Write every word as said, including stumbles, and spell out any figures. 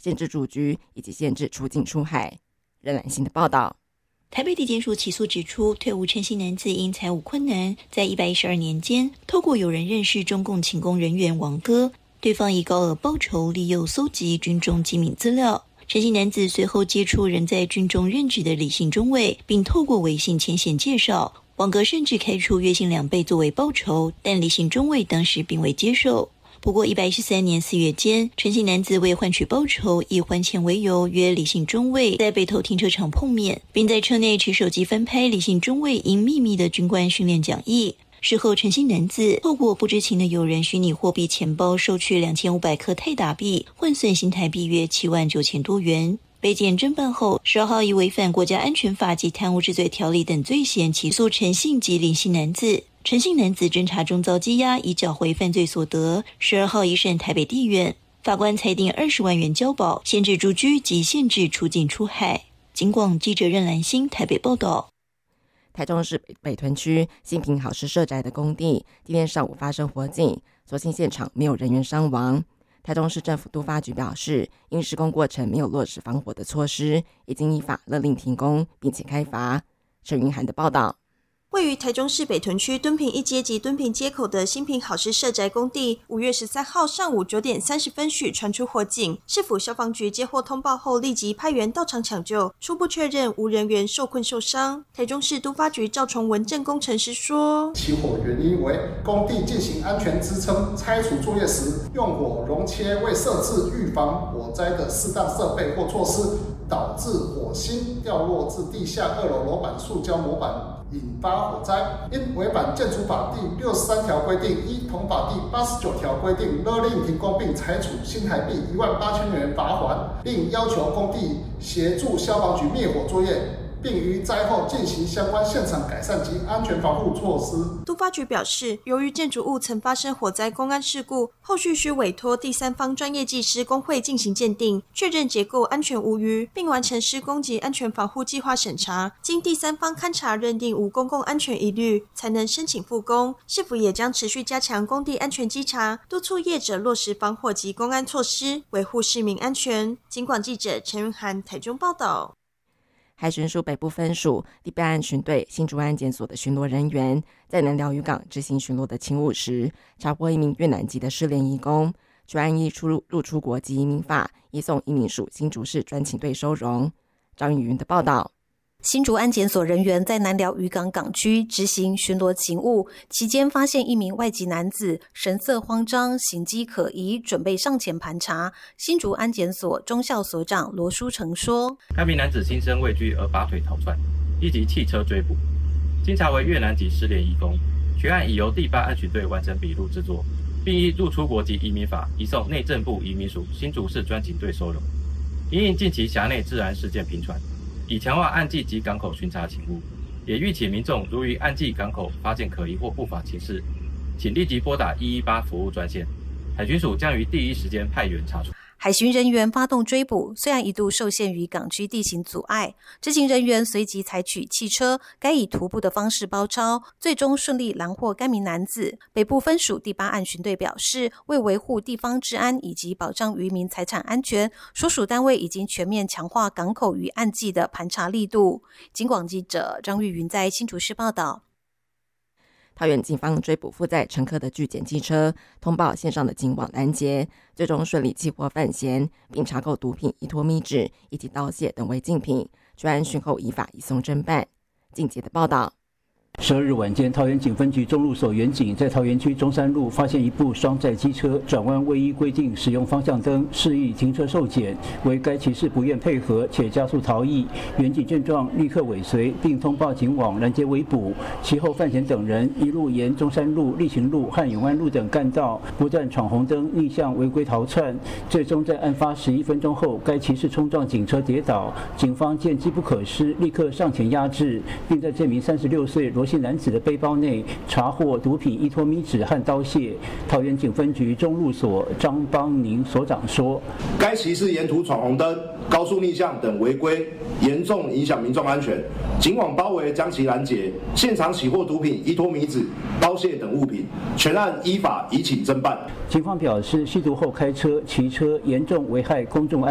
限制住居以及限制出境出海。任兰心的报道。 台北地检署起诉指出，退伍陈姓男子因财务困难，在一百一十二年间，透过有人认识中共勤工人员王哥，对方以高额报酬利诱搜集军中机敏资料。陈姓男子随后接触仍在军中任职的李姓中尉，并透过微信牵线介绍，王哥甚至开出月薪两倍作为报酬，但李姓中尉当时并未接受。不过一百一十三年四月间，陈姓男子为换取报酬，以还钱为由约李姓中尉在北投停车场碰面，并在车内持手机翻拍李姓中尉因秘密的军官训练讲义。事后陈姓男子透过不知情的友人虚拟货币钱包收取两千五百颗泰达币，换算新台币约七万九千多元。被检侦办后，十二号以违反国家安全法及贪污治罪条例等罪嫌起诉陈姓及林姓男子。陈姓男子侦查中遭羁押，已缴回犯罪所得。十二号一审台北地院，法官裁定二十万元交保，限制住居及限制出境出海。警广记者任兰心台北报道。 台中市北屯区新平好事社宅的工地今天上午发生火警，所幸现场没有人员伤亡。台中市政府都发局表示，因施工过程没有落实防火的措施，已经依法勒令停工，并且开罚。陈云涵的报道。 位于台中市北屯区敦平一街及敦平街口的新平好事社宅工地，五月十三号上午九点三十分许传出火警，市府消防局接获通报后立即派员到场抢救，初步确认无人员受困受伤。台中市都发局赵崇文正工程师说， 起火原因为工地进行安全支撑拆除作业时，用火熔切未设置预防火灾的适当设备或措施，导致火星掉落至地下二楼楼板塑胶模板，引发火灾。因违反建筑法第六十三条规定，依同法第八十九条规定，勒令停工并裁处新台币一万八千元罚锾，并要求工地协助消防局灭火作业，并于灾后进行相关现场改善及安全防护措施。 都发局表示，由于建筑物曾发生火灾公安事故，后续需委托第三方专业技师工会进行鉴定，确认结构安全无虞，并完成施工及安全防护计划审查，经第三方勘查认定无公共安全疑虑，才能申请复工。市府也将持续加强工地安全稽查，督促业者落实防火及公安措施，维护市民安全。警广记者陈云涵台中报道。 海巡署北部分署第八案巡队新竹安检所的巡逻人员在南寮渔港执行巡逻的勤务时，查获一名越南籍的失联移工，专案依出入入出国及移民法移送移民署新竹市专勤队收容。张宇云的报道。 新竹安检所人员在南寮渔港港区执行巡逻勤务期间，发现一名外籍男子神色慌张，行迹可疑，准备上前盘查。新竹安检所中校所长罗书成说， 该名男子心生畏惧而拔腿逃窜，立即弃车追捕。经查为越南籍失联移工，全案已由第八安巡队完成笔录制作，并依入出国及移民法移送内政部移民署新竹市专勤队收容。因应近期辖内治安事件频传，以强化岸际及港口巡查勤务，也吁请民众如于岸际港口发现可疑或不法情事，请立即拨打一一八服务专线，海巡署将于第一时间派员查处。 海巡人员发动追捕，虽然一度受限于港区地形阻碍，执勤人员随即采取汽车，该以徒步的方式包抄，最终顺利拦获该名男子。北部分署第八案巡队表示，为维护地方治安以及保障渔民财产安全，所属单位已经全面强化港口与岸际的盘查力度。警广记者张玉云在新竹市报道。 桃园警方追捕负载乘客的拒检机车，通报线上的警网拦截，最终顺利缉获犯嫌，并查扣毒品、依托咪纸以及刀械等违禁品，专案讯后依法移送侦办。靖杰的报道。 十二日晚间，桃园警分局中路所员警在桃园区中山路发现一部双载机车转弯未依规定使用方向灯，示意停车受检，为该骑士不愿配合且加速逃逸。员警见状立刻尾随，并通报警网拦截围捕。其后犯嫌等人一路沿中山路、力行路和永安路等干道，不断闯红灯逆向违规逃窜。最终在案发十一分钟后，该骑士冲撞警车跌倒，警方见机不可失，立刻上前压制，并在这名三十六岁罗姓男子的背包内查获毒品、依托咪纸和刀械。桃园警分局中路所张邦宁所长说， 该骑士沿途闯红灯、高速逆向等违规，严重影响民众安全，警网包围将其拦截，现场起获毒品、依托咪纸、刀械等物品，全案依法移请侦办。 警方表示，吸毒后开车、骑车严重危害公众安全。